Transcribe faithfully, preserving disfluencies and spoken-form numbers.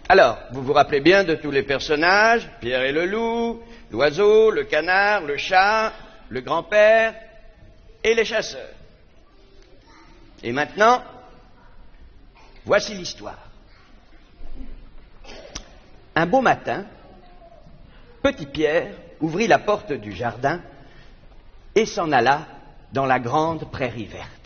Alors, vous vous rappelez bien de tous les personnages, Pierre et le loup, l'oiseau, le canard, le chat, le grand-père et les chasseurs. Et maintenant, voici l'histoire. Un beau matin, Petit Pierre ouvrit la porte du jardin et s'en alla dans la grande prairie verte.